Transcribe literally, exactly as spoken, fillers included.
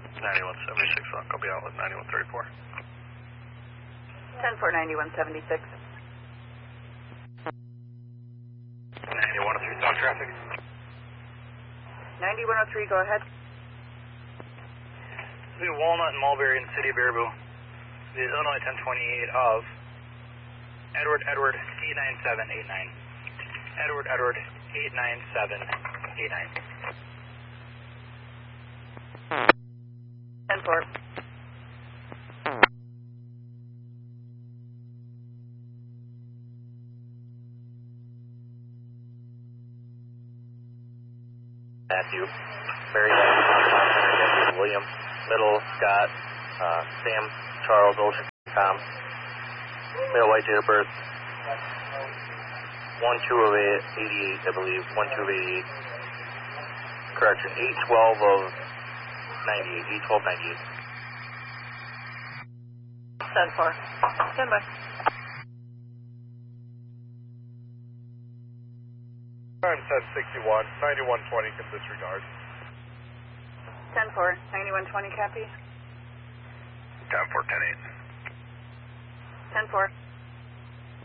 ninety-one seventy-six, I'll be out with ninety-one thirty-four. ten four, ninety-one seventy-six. ninety-one oh three, talk traffic. ninety-one oh three, go ahead. The Walnut and Mulberry in the city of Baraboo. The Illinois ten twenty-eight of Edward Edward eight nine seven eight nine. Edward Edward eight nine seven eight nine. ten four. Matthew, Mary Ann, William, Middle, Scott, uh, Sam, Charles, Ocean, Tom, Male White, date of birth, one two of eighty-eight, I believe, one two of eighty-eight, correction, eight twelve of ninety-eight, eight twelve ninety-eight. ten four. Stand by. Time ten sixty-one, ninety-one twenty can disregard. ten four, ninety-one twenty, copy. ten four, ten eight. ten four.